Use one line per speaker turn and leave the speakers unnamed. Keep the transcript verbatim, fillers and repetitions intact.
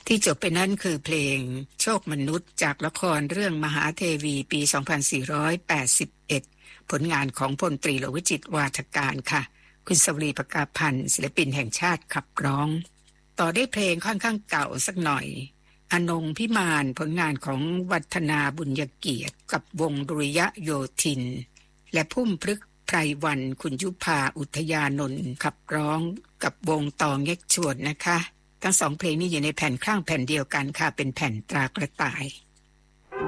ที่จบไปนั่นคือเพลงโชคมนุษย์จากละครเรื่องมหาเทวีปีสองพันสี่ร้อยแปดสิบเอ็ดผลงานของพลตรีโลวิจิตรวาทการค่ะคุณสวรีประกาศพันธ์ศิลปินแห่งชาติขับร้องต่อได้เพลงค่อนข้างเก่าสักหน่อยอนงพิมานผลงานของวัฒนาบุญยเกียรติกับวงดุริยโยธินและพุ่มพฤกษ์ไพรวันคุณยุพาอุทยานนท์ขับร้องกับวงตองเง็กชวนนะคะทั้งสองเพลงนี้อยู่ในแผ่นข้างแผ่นเดียวกันค่ะเป็นแผ่นตรากระต่าย